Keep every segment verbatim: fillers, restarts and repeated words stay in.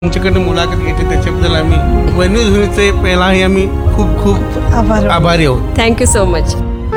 आमच्याकडे मुलाखत घेतली त्याच्याबद्दल आम्ही वन्य धुनीचे पहिलाही आम्ही खूप खूप आभार आभारी आहोत. Thank you so much.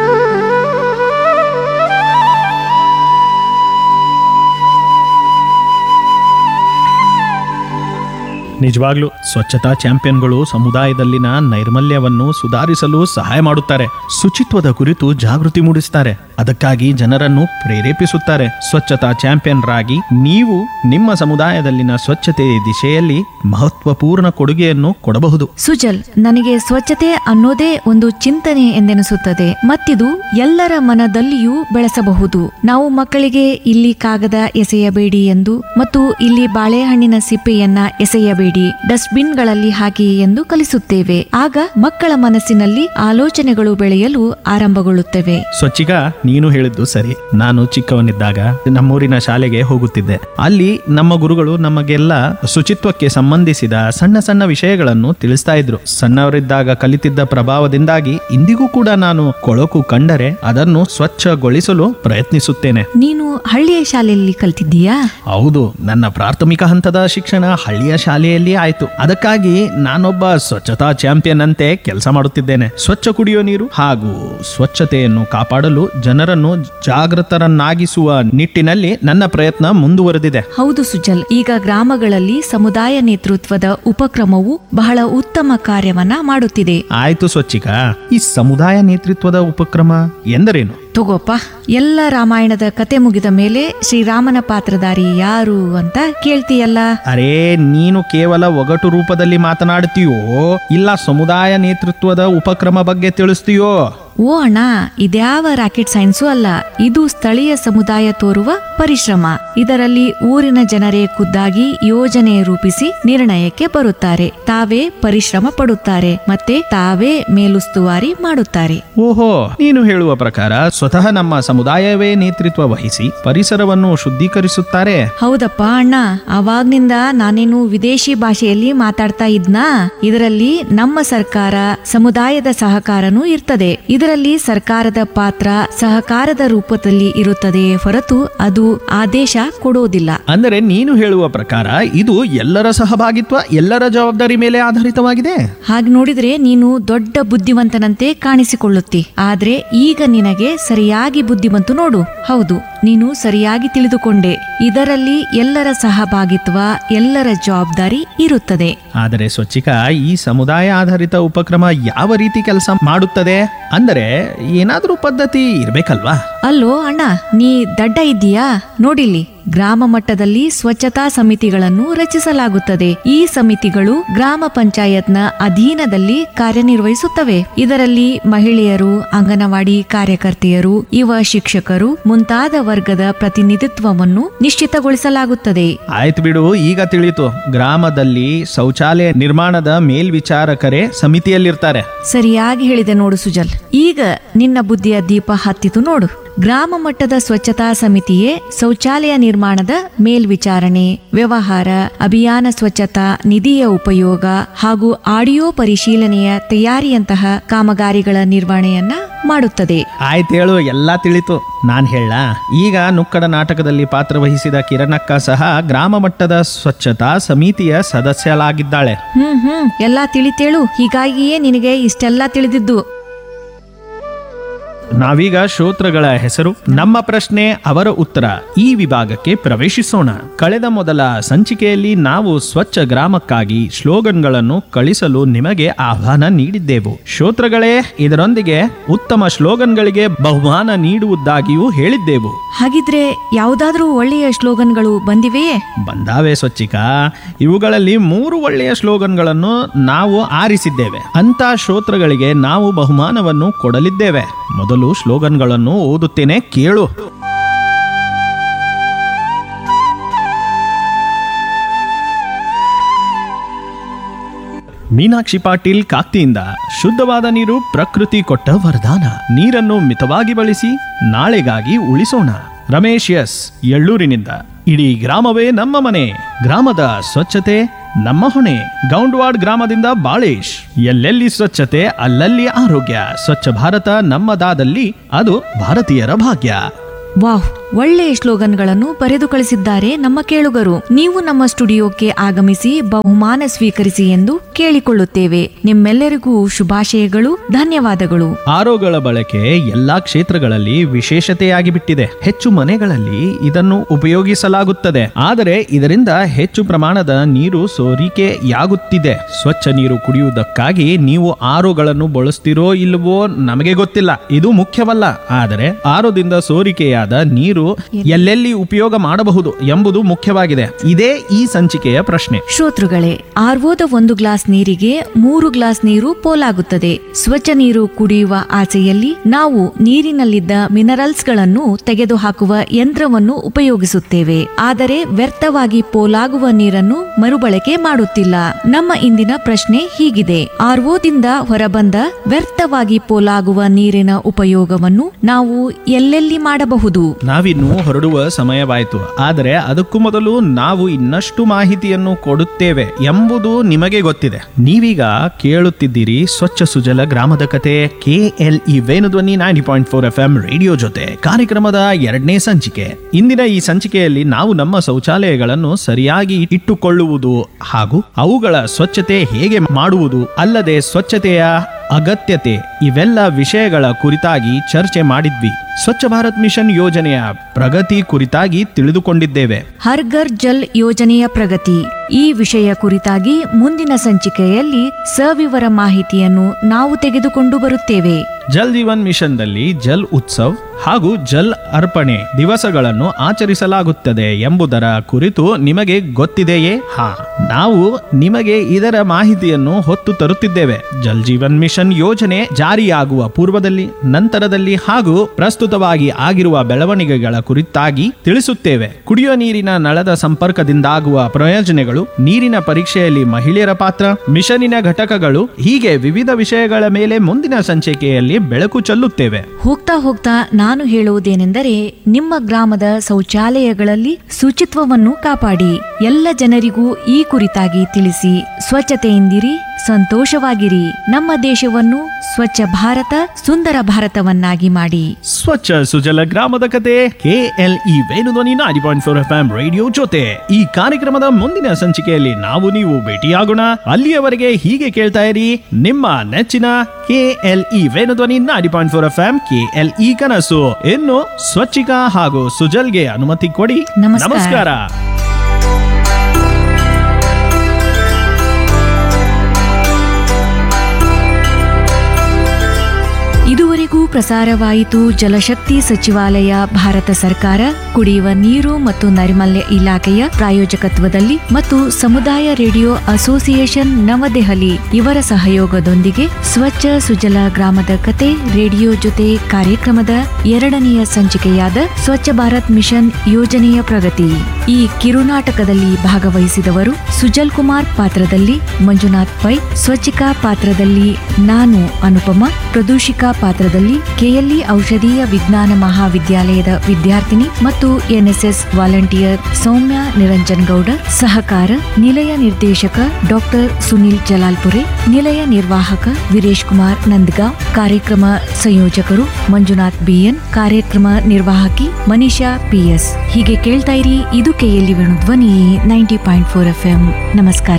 ನಿಜವಾಗ್ಲೂ ಸ್ವಚ್ಛತಾ ಚಾಂಪಿಯನ್ಗಳು ಸಮುದಾಯದಲ್ಲಿನ ನೈರ್ಮಲ್ಯವನ್ನು ಸುಧಾರಿಸಲು ಸಹಾಯ ಮಾಡುತ್ತಾರೆ, ಶುಚಿತ್ವದ ಕುರಿತು ಜಾಗೃತಿ ಮೂಡಿಸುತ್ತಾರೆ, ಅದಕ್ಕಾಗಿ ಜನರನ್ನು ಪ್ರೇರೇಪಿಸುತ್ತಾರೆ. ಸ್ವಚ್ಛತಾ ಚಾಂಪಿಯನ್ರಾಗಿ ನೀವು ನಿಮ್ಮ ಸಮುದಾಯದಲ್ಲಿನ ಸ್ವಚ್ಛತೆ ದಿಶೆಯಲ್ಲಿ ಮಹತ್ವಪೂರ್ಣ ಕೊಡುಗೆಯನ್ನು ಕೊಡಬಹುದು. ಸುಜಲ್, ನನಗೆ ಸ್ವಚ್ಛತೆ ಅನ್ನೋದೇ ಒಂದು ಚಿಂತನೆ ಎಂದೆನಿಸುತ್ತದೆ, ಮತ್ತಿದು ಎಲ್ಲರ ಮನದಲ್ಲಿಯೂ ಬೆಳೆಸಬಹುದು. ನಾವು ಮಕ್ಕಳಿಗೆ ಇಲ್ಲಿ ಕಾಗದ ಎಸೆಯಬೇಡಿ ಎಂದು ಮತ್ತು ಇಲ್ಲಿ ಬಾಳೆಹಣ್ಣಿನ ಸಿಪ್ಪೆಯನ್ನ ಎಸೆಯಬೇಡಿ, ಡಸ್ಟ್ಬಿನ್ಗಳಲ್ಲಿ ಹಾಕಿ ಎಂದು ಕಲಿಸುತ್ತೇವೆ. ಆಗ ಮಕ್ಕಳ ಮನಸ್ಸಿನಲ್ಲಿ ಆಲೋಚನೆಗಳು ಬೆಳೆಯಲು ಆರಂಭಗೊಳ್ಳುತ್ತವೆ. ಸ್ವಚ್ಛಿಗ, ನೀನು ಹೇಳಿದ್ದು ಸರಿ. ನಾನು ಚಿಕ್ಕವನಿದ್ದಾಗ ನಮ್ಮೂರಿನ ಶಾಲೆಗೆ ಹೋಗುತ್ತಿದ್ದೆ. ಅಲ್ಲಿ ನಮ್ಮ ಗುರುಗಳು ನಮಗೆಲ್ಲ ಶುಚಿತ್ವಕ್ಕೆ ಸಂಬಂಧಿಸಿದ ಸಣ್ಣ ಸಣ್ಣ ವಿಷಯಗಳನ್ನು ತಿಳಿಸ್ತಾ ಇದ್ರು. ಸಣ್ಣವರಿದ್ದಾಗ ಕಲಿತಿದ್ದ ಪ್ರಭಾವದಿಂದಾಗಿ ಇಂದಿಗೂ ಕೂಡ ನಾನು ಕೊಳಕು ಕಂಡರೆ ಅದನ್ನು ಸ್ವಚ್ಛಗೊಳಿಸಲು ಪ್ರಯತ್ನಿಸುತ್ತೇನೆ. ನೀನು ಹಳ್ಳಿಯ ಶಾಲೆಯಲ್ಲಿ ಕಲ್ತಿದ್ದೀಯಾ? ಹೌದು, ನನ್ನ ಪ್ರಾಥಮಿಕ ಹಂತದ ಶಿಕ್ಷಣ ಹಳ್ಳಿಯ ಶಾಲೆಯಲ್ಲಿ ಆಯ್ತು. ಅದಕ್ಕಾಗಿ ನಾನೊಬ್ಬ ಸ್ವಚ್ಛತಾ ಚಾಂಪಿಯನ್ ಅಂತೆ ಕೆಲಸ ಮಾಡುತ್ತಿದ್ದೇನೆ. ಸ್ವಚ್ಛ ಕುಡಿಯೋ ನೀರು ಹಾಗೂ ಸ್ವಚ್ಛತೆಯನ್ನು ಕಾಪಾಡಲು ಜನರನ್ನು ಜಾಗೃತರನ್ನಾಗಿಸುವ ನಿಟ್ಟಿನಲ್ಲಿ ನನ್ನ ಪ್ರಯತ್ನ ಮುಂದುವರೆದಿದೆ. ಹೌದು ಸುಜಲ್, ಈಗ ಗ್ರಾಮಗಳಲ್ಲಿ ಸಮುದಾಯ ನೇತೃತ್ವದ ಉಪಕ್ರಮವು ಬಹಳ ಉತ್ತಮ ಕಾರ್ಯವನ್ನ ಮಾಡುತ್ತಿದೆ. ಆಯ್ತು ಸ್ವಚ್ಛಿಕ, ಈ ಸಮುದಾಯ ನೇತೃತ್ವದ ಉಪಕ್ರಮ ಎಂದರೇನು? ತಗೋಪ್ಪ, ಎಲ್ಲ ರಾಮಾಯಣದ ಕತೆ ಮುಗಿದ ಮೇಲೆ ಶ್ರೀರಾಮನ ಪಾತ್ರಧಾರಿ ಯಾರು ಅಂತ ಕೇಳ್ತೀಯಲ್ಲ. ಅರೇ, ನೀನು ಕೇವಲ ಒಗಟು ರೂಪದಲ್ಲಿ ಮಾತನಾಡ್ತೀಯೋ ಇಲ್ಲ ಸಮುದಾಯ ನೇತೃತ್ವದ ಉಪಕ್ರಮ ಬಗ್ಗೆ ತಿಳಿಸ್ತೀಯೋ? ಓ ಅಣ್ಣ, ಇದ್ಯಾವ ರಾಕೆಟ್ ಸೈನ್ಸು ಅಲ್ಲ, ಇದು ಸ್ಥಳೀಯ ಸಮುದಾಯ ತೋರುವ ಪರಿಶ್ರಮ. ಇದರಲ್ಲಿ ಊರಿನ ಜನರೇ ಖುದ್ದಾಗಿ ಯೋಜನೆ ರೂಪಿಸಿ ನಿರ್ಣಯಕ್ಕೆ ಬರುತ್ತಾರೆ, ತಾವೇ ಪರಿಶ್ರಮ ಪಡುತ್ತಾರೆ, ಮತ್ತೆ ತಾವೇ ಮೇಲುಸ್ತುವಾರಿ ಮಾಡುತ್ತಾರೆ. ಓಹೋ, ನೀನು ಹೇಳುವ ಪ್ರಕಾರ ಸ್ವತಃ ನಮ್ಮ ಸಮುದಾಯವೇ ನೇತೃತ್ವ ವಹಿಸಿ ಪರಿಸರವನ್ನು ಶುದ್ಧೀಕರಿಸುತ್ತಾರೆ. ಹೌದಪ್ಪ ಅಣ್ಣ, ಅವಾಗ್ನಿಂದ ನಾನೇನು ವಿದೇಶಿ ಭಾಷೆಯಲ್ಲಿ ಮಾತಾಡ್ತಾ ಇದ್ನಾ? ಇದರಲ್ಲಿ ನಮ್ಮ ಸರ್ಕಾರ ಸಮುದಾಯದ ಸಹಕಾರನೂ ಇರ್ತದೆ. ಇದರಲ್ಲಿ ಸರ್ಕಾರದ ಪಾತ್ರ ಸಹಕಾರದ ರೂಪದಲ್ಲಿ ಇರುತ್ತದೆ ಹೊರತು ಅದು ಆದೇಶ ಕೊಡೋದಿಲ್ಲ. ಅಂದರೆ ನೀನು ಹೇಳುವ ಪ್ರಕಾರ ಇದು ಎಲ್ಲರ ಸಹಭಾಗಿತ್ವ, ಎಲ್ಲರ ಜವಾಬ್ದಾರಿ ಮೇಲೆ ಆಧಾರಿತವಾಗಿದೆ. ಹಾಗೆ ನೋಡಿದ್ರೆ ನೀನು ದೊಡ್ಡ ಬುದ್ಧಿವಂತನಂತೆ ಕಾಣಿಸಿಕೊಳ್ಳುತ್ತಿ, ಆದ್ರೆ ಈಗ ನಿನಗೆ ಸರಿಯಾಗಿ ಬುದ್ಧಿವಂತು ನೋಡು. ಹೌದು, ನೀನು ಸರಿಯಾಗಿ ತಿಳಿದುಕೊಂಡೆ. ಇದರಲ್ಲಿ ಎಲ್ಲರ ಸಹಭಾಗಿತ್ವ, ಎಲ್ಲರ ಜವಾಬ್ದಾರಿ ಇರುತ್ತದೆ. ಆದರೆ ಸ್ವಚ್ಛಿಕ, ಈ ಸಮುದಾಯ ಆಧಾರಿತ ಉಪಕ್ರಮ ಯಾವ ರೀತಿ ಕೆಲಸ ಮಾಡುತ್ತದೆ? ಅಂದರೆ ಏನಾದ್ರೂ ಪದ್ಧತಿ ಇರ್ಬೇಕಲ್ವಾ? ಅಲ್ಲೋ ಅಣ್ಣ, ನೀ ದಡ್ಡ ಇದ್ದೀಯಾ? ನೋಡಿಲ್ಲಿ, ಗ್ರಾಮ ಮಟ್ಟದಲ್ಲಿ ಸ್ವಚ್ಛತಾ ಸಮಿತಿಗಳನ್ನು ರಚಿಸಲಾಗುತ್ತದೆ. ಈ ಸಮಿತಿಗಳು ಗ್ರಾಮ ಪಂಚಾಯತ್ನ ಅಧೀನದಲ್ಲಿ ಕಾರ್ಯನಿರ್ವಹಿಸುತ್ತವೆ. ಇದರಲ್ಲಿ ಮಹಿಳೆಯರು, ಅಂಗನವಾಡಿ ಕಾರ್ಯಕರ್ತೆಯರು, ಯುವ ಶಿಕ್ಷಕರು ಮುಂತಾದ ವರ್ಗದ ಪ್ರತಿನಿಧಿತ್ವವನ್ನು ನಿಶ್ಚಿತಗೊಳಿಸಲಾಗುತ್ತದೆ. ಆಯ್ತು ಬಿಡು, ಈಗ ತಿಳಿಯಿತು. ಗ್ರಾಮದಲ್ಲಿ ಶೌಚಾಲಯ ನಿರ್ಮಾಣದ ಮೇಲ್ವಿಚಾರಕರೇ ಸಮಿತಿಯಲ್ಲಿರ್ತಾರೆ. ಸರಿಯಾಗಿ ಹೇಳಿದೆ ನೋಡು ಸುಜಲ್, ಈಗ ನಿನ್ನ ಬುದ್ಧಿಯ ದೀಪ ಹತ್ತಿತು ನೋಡು. ಗ್ರಾಮ ಮಟ್ಟದ ಸ್ವಚ್ಛತಾ ಸಮಿತಿಯೇ ಶೌಚಾಲಯ ನಿರ್ಮಾಣದ ಮೇಲ್ವಿಚಾರಣೆ, ವ್ಯವಹಾರ, ಅಭಿಯಾನ ಸ್ವಚ್ಛತಾ ನಿಧಿಯ ಉಪಯೋಗ ಹಾಗೂ ಆಡಿಯೋ ಪರಿಶೀಲನೆಯ ತಯಾರಿಯಂತಹ ಕಾಮಗಾರಿಗಳ ನಿರ್ವಹಣೆಯನ್ನ ಮಾಡುತ್ತದೆ. ಆಯ್ತು ಹೇಳು, ಎಲ್ಲಾ ತಿಳಿತು. ನಾನ್ ಹೇಳ, ಈಗ ನುಕ್ಕಡ ನಾಟಕದಲ್ಲಿ ಪಾತ್ರವಹಿಸಿದ ಕಿರಣಕ್ಕ ಸಹ ಗ್ರಾಮ ಮಟ್ಟದ ಸ್ವಚ್ಛತಾ ಸಮಿತಿಯ ಸದಸ್ಯಳಾಗಿದ್ದಾಳೆ. ಹ್ಮ್ ಹ್ಮ್ ಎಲ್ಲಾ ತಿಳಿತೇಳು, ಹೀಗಾಗಿಯೇ ನಿನಗೆ ಇಷ್ಟೆಲ್ಲ ತಿಳಿದಿದ್ದು. ನಾವೀಗ ಶ್ರೋತೃಗಳ ಹೆಸರು, ನಮ್ಮ ಪ್ರಶ್ನೆ, ಅವರ ಉತ್ತರ ಈ ವಿಭಾಗಕ್ಕೆ ಪ್ರವೇಶಿಸೋಣ. ಕಳೆದ ಮೊದಲ ಸಂಚಿಕೆಯಲ್ಲಿ ನಾವು ಸ್ವಚ್ಛ ಗ್ರಾಮಕ್ಕಾಗಿ ಸ್ಲೋಗನ್ಗಳನ್ನು ಕಳಿಸಲು ನಿಮಗೆ ಆಹ್ವಾನ ನೀಡಿದ್ದೆವು. ಶ್ರೋತೃಗಳೇ, ಇದರೊಂದಿಗೆ ಉತ್ತಮ ಸ್ಲೋಗನ್ಗಳಿಗೆ ಬಹುಮಾನ ನೀಡುವುದಾಗಿಯೂ ಹೇಳಿದ್ದೆವು. ಹಾಗಿದ್ರೆ ಯಾವುದಾದ್ರೂ ಒಳ್ಳೆಯ ಸ್ಲೋಗನ್ಗಳು ಬಂದಿವೆಯೇ? ಬಂದಾವೆ ಸ್ವಚ್ಛಿಕ. ಇವುಗಳಲ್ಲಿ ಮೂರು ಒಳ್ಳೆಯ ಸ್ಲೋಗನ್ಗಳನ್ನು ನಾವು ಆರಿಸಿದ್ದೇವೆ. ಅಂತ ಶ್ರೋತೃಗಳಿಗೆ ನಾವು ಬಹುಮಾನವನ್ನು ಕೊಡಲಿದ್ದೇವೆ. ಮೊದಲು ಸ್ಲೋಗನ್ಗಳನ್ನು ಓದುತ್ತೇನೆ, ಕೇಳು. ಮೀನಾಕ್ಷಿ ಪಾಟೀಲ್ ಕಾಕ್ತಿಯಿಂದ, ಶುದ್ಧವಾದ ನೀರು ಪ್ರಕೃತಿ ಕೊಟ್ಟ ವರದಾನ, ನೀರನ್ನು ಮಿತವಾಗಿ ಬಳಸಿ ನಾಳೆಗಾಗಿ ಉಳಿಸೋಣ. ರಮೇಶ್ ಎಸ್ ಎಳ್ಳೂರಿನಿಂದ, ಇಡೀ ಗ್ರಾಮವೇ ನಮ್ಮ ಮನೆ, ಗ್ರಾಮದ ಸ್ವಚ್ಛತೆ ನಮ್ಮ ಹೊಣೆ. ಗೌಂಡ್ವಾಡ್ ಗ್ರಾಮದಿಂದ ಬಾಳೇಶ್, ಎಲ್ಲೆಲ್ಲಿ ಸ್ವಚ್ಛತೆ ಅಲ್ಲಲ್ಲಿ ಆರೋಗ್ಯ, ಸ್ವಚ್ಛ ಭಾರತ ನಮ್ಮದಾದಲ್ಲಿ ಅದು ಭಾರತೀಯರ ಭಾಗ್ಯ. ವಾಹ್, ಒಳ್ಳೆಯ ಸ್ಲೋಗನ್ಗಳನ್ನು ಬರೆದು ಕಳಿಸಿದ್ದಾರೆ ನಮ್ಮ ಕೇಳುಗರು. ನೀವು ನಮ್ಮ ಸ್ಟುಡಿಯೋಕ್ಕೆ ಆಗಮಿಸಿ ಬಹುಮಾನ ಸ್ವೀಕರಿಸಿ ಎಂದು ಕೇಳಿಕೊಳ್ಳುತ್ತೇವೆ. ನಿಮ್ಮೆಲ್ಲರಿಗೂ ಶುಭಾಶಯಗಳು, ಧನ್ಯವಾದಗಳು. ಆರೋಗಳ ಬಳಕೆ ಎಲ್ಲಾ ಕ್ಷೇತ್ರಗಳಲ್ಲಿ ವಿಶೇಷತೆಯಾಗಿ ಬಿಟ್ಟಿದೆ. ಹೆಚ್ಚು ಮನೆಗಳಲ್ಲಿ ಇದನ್ನು ಉಪಯೋಗಿಸಲಾಗುತ್ತದೆ, ಆದರೆ ಇದರಿಂದ ಹೆಚ್ಚು ಪ್ರಮಾಣದ ನೀರು ಸೋರಿಕೆಯಾಗುತ್ತಿದೆ. ಸ್ವಚ್ಛ ನೀರು ಕುಡಿಯುವುದಕ್ಕಾಗಿ ನೀವು ಆರೋಗಳನ್ನು ಬಳಸ್ತಿರೋ ಇಲ್ವೋ ನಮಗೆ ಗೊತ್ತಿಲ್ಲ, ಇದು ಮುಖ್ಯವಲ್ಲ. ಆದರೆ ಆರೋದಿಂದ ಸೋರಿಕೆಯಾದ ನೀರು ಎಲ್ಲೆಲ್ಲಿ ಉಪಯೋಗ ಮಾಡಬಹುದು ಎಂಬುದು ಮುಖ್ಯವಾಗಿದೆ. ಇದೇ ಈ ಸಂಚಿಕೆಯ ಪ್ರಶ್ನೆ. ಶ್ರೋತೃಗಳೇ, ಆರ್ವೋದ ಒಂದು ಗ್ಲಾಸ್ ನೀರಿಗೆ ಮೂರು ಗ್ಲಾಸ್ ನೀರು ಪೋಲಾಗುತ್ತದೆ. ಸ್ವಚ್ಛ ನೀರು ಕುಡಿಯುವ ಆಸೆಯಲ್ಲಿ ನಾವು ನೀರಿನಲ್ಲಿದ್ದ ಮಿನರಲ್ಸ್ ಗಳನ್ನು ತೆಗೆದುಹಾಕುವ ಯಂತ್ರವನ್ನು ಉಪಯೋಗಿಸುತ್ತೇವೆ. ಆದರೆ ವ್ಯರ್ಥವಾಗಿ ಪೋಲಾಗುವ ನೀರನ್ನು ಮರುಬಳಕೆ ಮಾಡುತ್ತಿಲ್ಲ. ನಮ್ಮ ಇಂದಿನ ಪ್ರಶ್ನೆ ಹೀಗಿದೆ: ಆರ್ವೋದಿಂದ ಹೊರಬಂದ ವ್ಯರ್ಥವಾಗಿ ಪೋಲಾಗುವ ನೀರಿನ ಉಪಯೋಗವನ್ನು ನಾವು ಎಲ್ಲೆಲ್ಲಿ ಮಾಡಬಹುದು? ನಾವಿನ್ನು ಹೊರಡುವ ಸಮಯವಾಯಿತು, ಆದರೆ ಅದಕ್ಕೂ ಮೊದಲು ನಾವು ಇನ್ನಷ್ಟು ಮಾಹಿತಿಯನ್ನು ಕೊಡುತ್ತೇವೆ ಎಂಬುದು ನಿಮಗೆ ಗೊತ್ತಿದೆ. ನೀವೀಗ ಕೇಳುತ್ತಿದ್ದೀರಿ ಸ್ವಚ್ಛ ಸುಜಲ ಗ್ರಾಮದ ಕತೆ, K L E Venudhwani ninety point four F M radio ಜೊತೆ ಕಾರ್ಯಕ್ರಮದ ಎರಡನೇ ಸಂಚಿಕೆ. ಇಂದಿನ ಈ ಸಂಚಿಕೆಯಲ್ಲಿ ನಾವು ನಮ್ಮ ಶೌಚಾಲಯಗಳನ್ನು ಸರಿಯಾಗಿ ಇಟ್ಟುಕೊಳ್ಳುವುದು ಹಾಗೂ ಅವುಗಳ ಸ್ವಚ್ಛತೆ ಹೇಗೆ ಮಾಡುವುದು, ಅಲ್ಲದೆ ಸ್ವಚ್ಛತೆಯ ಅಗತ್ಯತೆ, ಇವೆಲ್ಲ ವಿಷಯಗಳ ಕುರಿತಾಗಿ ಚರ್ಚೆ ಮಾಡಿದ್ವಿ. ಸ್ವಚ್ಛ ಭಾರತ್ ಮಿಷನ್ ಯೋಜನೆಯ ಪ್ರಗತಿ ಕುರಿತಾಗಿ ತಿಳಿದುಕೊಂಡಿದ್ದೇವೆ. ಹರ್ ಘರ್ ಜಲ್ ಯೋಜನೆಯ ಪ್ರಗತಿ, ಈ ವಿಷಯ ಕುರಿತಾಗಿ ಮುಂದಿನ ಸಂಚಿಕೆಯಲ್ಲಿ ಸವಿವರ ಮಾಹಿತಿಯನ್ನು ನಾವು ತೆಗೆದುಕೊಂಡು ಬರುತ್ತೇವೆ. ಜಲ್ ಜೀವನ್ ಮಿಷನ್ ದಲ್ಲಿ ಜಲ್ ಉತ್ಸವ್ ಹಾಗೂ ಜಲ್ ಅರ್ಪಣೆ ದಿವಸಗಳನ್ನು ಆಚರಿಸಲಾಗುತ್ತದೆ ಎಂಬುದರ ಕುರಿತು ನಿಮಗೆ ಗೊತ್ತಿದೆಯೇ? ಹಾ, ನಾವು ನಿಮಗೆ ಇದರ ಮಾಹಿತಿಯನ್ನು ಹೊತ್ತು ತರುತ್ತಿದ್ದೇವೆ. ಜಲ್ ಜೀವನ್ ಮಿಷನ್ ಯೋಜನೆ ಜಾರಿಯಾಗುವ ಪೂರ್ವದಲ್ಲಿ, ನಂತರದಲ್ಲಿ ಹಾಗೂ ಪ್ರಸ್ತುತವಾಗಿ ಆಗಿರುವ ಬೆಳವಣಿಗೆಗಳ ಕುರಿತಾಗಿ ತಿಳಿಸುತ್ತೇವೆ. ಕುಡಿಯುವ ನೀರಿನ ನಳದ ಸಂಪರ್ಕದಿಂದಾಗುವ ಪ್ರಯೋಜನಗಳು, ನೀರಿನ ಪರೀಕ್ಷೆಯಲ್ಲಿ ಮಹಿಳೆಯರ ಪಾತ್ರ, ಮಿಷನಿನ ಘಟಕಗಳು, ಹೀಗೆ ವಿವಿಧ ವಿಷಯಗಳ ಮೇಲೆ ಮುಂದಿನ ಸಂಚಿಕೆಯಲ್ಲಿ ಬೆಳಕು ಚೆಲ್ಲುತ್ತೇವೆ. ಹೋಗ್ತಾ ಹೋಗ್ತಾ ನಾನು ಹೇಳುವುದೇನೆಂದರೆ, ನಿಮ್ಮ ಗ್ರಾಮದ ಶೌಚಾಲಯಗಳಲ್ಲಿ ಶುಚಿತ್ವವನ್ನು ಕಾಪಾಡಿ. ಎಲ್ಲ ಜನರಿಗೂ ಈ ಕುರಿತಾಗಿ ತಿಳಿಸಿ. ಸ್ವಚ್ಛತೆಯಿಂದಿರಿ, ಸಂತೋಷವಾಗಿರಿ. ನಮ್ಮ ದೇಶವನ್ನು ಸ್ವಚ್ಛ ಭಾರತ, ಸುಂದರ ಭಾರತವನ್ನಾಗಿ ಮಾಡಿ. ಸ್ವಚ್ಛ ಸುಜಲ ಗ್ರಾಮದ ಕತೆ, K L E Venudhwani ninety point four F M radio ಜೊತೆ ಈ ಕಾರ್ಯಕ್ರಮದ ಮುಂದಿನ ಸಂಚಿಕೆಯಲ್ಲಿ ನಾವು ನೀವು ಭೇಟಿಯಾಗೋಣ. ಅಲ್ಲಿಯವರೆಗೆ ಹೀಗೆ ಕೇಳ್ತಾ ಇರಿ ನಿಮ್ಮ ನೆಚ್ಚಿನ K L E Venudhwani ninety point four F M, K L E ಕನಸು. ಇನ್ನು ಸ್ವಚ್ಛಿಕಾ ಹಾಗೂ ಸುಜಲ್ಗೆ ಅನುಮತಿ ಕೊಡಿ. ನಮಸ್ಕಾರ. ನಮಸ್ಕಾರ. ಇದುವರೆಗೂ ಪ್ರಸಾರವಾಯಿತು ಜಲಶಕ್ತಿ ಸಚಿವಾಲಯ, ಭಾರತ ಸರ್ಕಾರ, ಕುಡಿಯುವ ನೀರು ಮತ್ತು ನೈರ್ಮಲ್ಯ ಇಲಾಖೆಯ ಪ್ರಾಯೋಜಕತ್ವದಲ್ಲಿ ಮತ್ತು ಸಮುದಾಯ ರೇಡಿಯೋ ಅಸೋಸಿಯೇಷನ್ ನವದೆಹಲಿ ಇವರ ಸಹಯೋಗದೊಂದಿಗೆ ಸ್ವಚ್ಛ ಸುಜಲ ಗ್ರಾಮದ ಕತೆ ರೇಡಿಯೋ ಜೊತೆ ಕಾರ್ಯಕ್ರಮದ ಎರಡನೆಯ ಸಂಚಿಕೆಯಾದ ಸ್ವಚ್ಛ ಭಾರತ್ ಮಿಷನ್ ಯೋಜನೆಯ ಪ್ರಗತಿ. ಈ ಕಿರುನಾಟಕದಲ್ಲಿ ಭಾಗವಹಿಸಿದವರು ಸುಜಲ್ ಕುಮಾರ್ ಪಾತ್ರದಲ್ಲಿ ಮಂಜುನಾಥ್ ಪೈ, ಸ್ವಚ್ಛಿಕಾ ಪಾತ್ರದಲ್ಲಿ ನಾನು ಅನುಪಮ, ಪ್ರದೂಷಿಕಾ ಪಾತ್ರದಲ್ಲಿ ಕೆಎಲ್ಇ ಔಷಧೀಯ ವಿಜ್ಞಾನ ಮಹಾವಿದ್ಯಾಲಯದ ವಿದ್ಯಾರ್ಥಿನಿ ಮತ್ತು ಎನ್ಎಸ್ಎಸ್ ವಾಲಂಟಿಯರ್ ಸೌಮ್ಯ ನಿರಂಜನ್ ಗೌಡ. ಸಹಕಾರ ನಿಲಯ ನಿರ್ದೇಶಕ ಡಾಕ್ಟರ್ ಸುನಿಲ್ ಜಲಾಲ್ಪುರೆ, ನಿಲಯ ನಿರ್ವಾಹಕ ವೀರೇಶ್ ಕುಮಾರ್ ನಂದಗಾಂವ್, ಕಾರ್ಯಕ್ರಮ ಸಂಯೋಜಕರು ಮಂಜುನಾಥ್ ಬಿಎನ್, ಕಾರ್ಯಕ್ರಮ ನಿರ್ವಾಹಕಿ ಮನೀಷಾ ಪಿಎಸ್. ಹೀಗೆ ಕೇಳ್ತಾ ಇರಿ, ಇದು KLE Venudhwani ninety point four F M. ನಮಸ್ಕಾರ.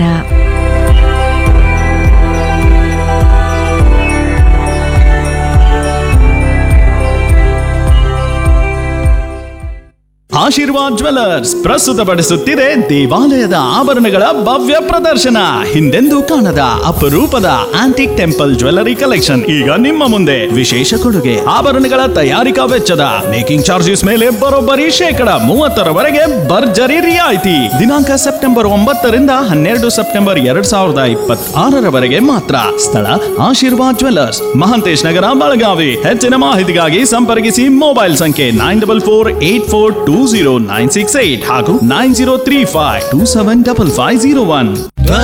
ಆಶೀರ್ವಾದ್ ಜ್ಯುವೆಲರ್ಸ್ ಪ್ರಸ್ತುತಪಡಿಸುತ್ತಿದೆ ದೇವಾಲಯದ ಆಭರಣಗಳ ಭವ್ಯ ಪ್ರದರ್ಶನ. ಹಿಂದೆಂದೂ ಕಾಣದ ಅಪರೂಪದ ಆಂಟಿಕ್ ಟೆಂಪಲ್ ಜ್ಯುವೆಲರಿ ಕಲೆಕ್ಷನ್ ಈಗ ನಿಮ್ಮ ಮುಂದೆ. ವಿಶೇಷ ಕೊಡುಗೆ: ಆಭರಣಗಳ ತಯಾರಿಕಾ ವೆಚ್ಚದ ಮೇಕಿಂಗ್ ಚಾರ್ಜಸ್ ಮೇಲೆ ಬರೋಬ್ಬರಿ ಶೇಕಡ ಮೂವತ್ತರವರೆಗೆ ಭರ್ಜರಿ ರಿಯಾಯಿತಿ. ದಿನಾಂಕ ಸೆಪ್ಟೆಂಬರ್ ಒಂಬತ್ತರಿಂದ ಹನ್ನೆರಡು ಸೆಪ್ಟೆಂಬರ್ ಎರಡ್ ಸಾವಿರದ ಇಪ್ಪತ್ತಾರರವರೆಗೆ ಮಾತ್ರ. ಸ್ಥಳ ಆಶೀರ್ವಾದ್ ಜ್ಯುವೆಲರ್ಸ್, ಮಹಾಂತೇಶ್ ನಗರ, ಬೆಳಗಾವಿ. ಹೆಚ್ಚಿನ ಮಾಹಿತಿಗಾಗಿ ಸಂಪರ್ಕಿಸಿ ಮೊಬೈಲ್ ಸಂಖ್ಯೆ nine double four eight four two zero nine six eight ಹಾಗೂ nine zero three five two seven double five zero one.